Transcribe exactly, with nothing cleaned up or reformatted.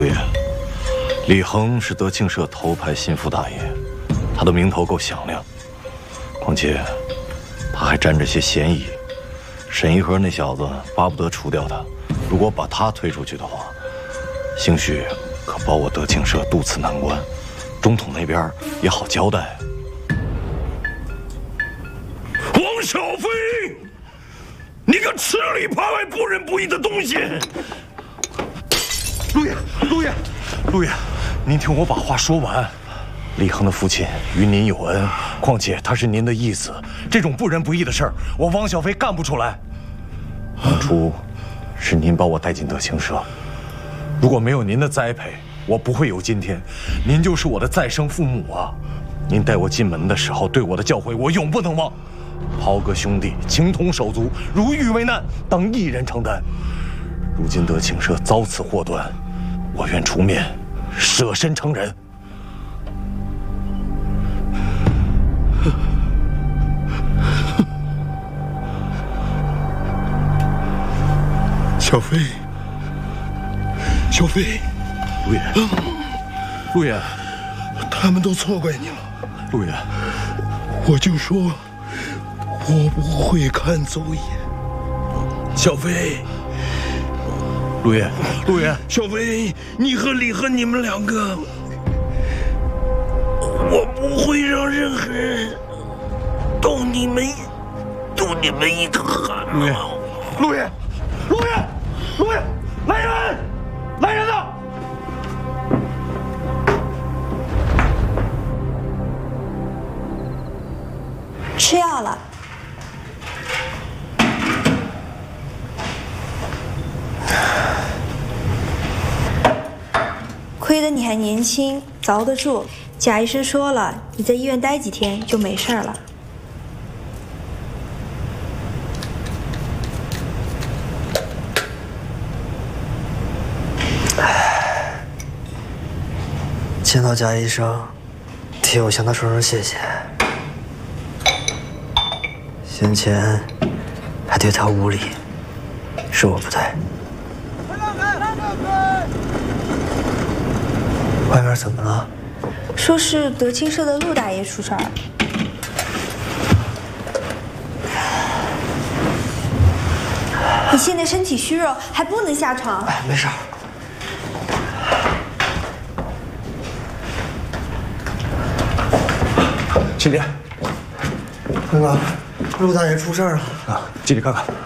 对，李恒是德庆社头牌心腹大爷，他的名头够响亮，况且他还沾着些嫌疑。沈一和那小子巴不得除掉他，如果把他推出去的话，兴许可保我德庆社渡此难关，中统那边也好交代。 王小飞，你个吃里扒外、不仁不义的东西！ 陆爷，陆爷，陆爷，您听我把话说完。李恒的父亲与您有恩，况且他是您的义子，这种不仁不义的事儿，我汪小菲干不出来。当初是您把我带进德庆社，如果没有您的栽培，我不会有今天。您就是我的再生父母啊！您带我进门的时候对我的教诲，我永不能忘。袍哥兄弟情同手足，如遇危难，当一人承担。如今德庆社遭此祸端，我愿出面舍身成仁。 小飞，小飞， 陆爷，陆爷， 他们都错怪你了。 陆爷， 我就说，我不会看走眼。小飞， 陆爷，陆爷， 小飞，你和李恒你们两个，我不会让任何人动你们，动你们一个汗毛。 陆爷，陆爷，陆爷，来人，来人呐！ 吃药了。亏得你还年轻，遭得住。贾医生说了，你在医院待几天就没事了。 见到贾医生，替我向他说声谢谢。先前还对他无礼，是我不对。外面怎么了？ 说是德庆社的陆大爷出事儿。你现在身体虚弱，还不能下床。 哎，没事。 青莲， 那个陆大爷出事儿了啊，进去看看。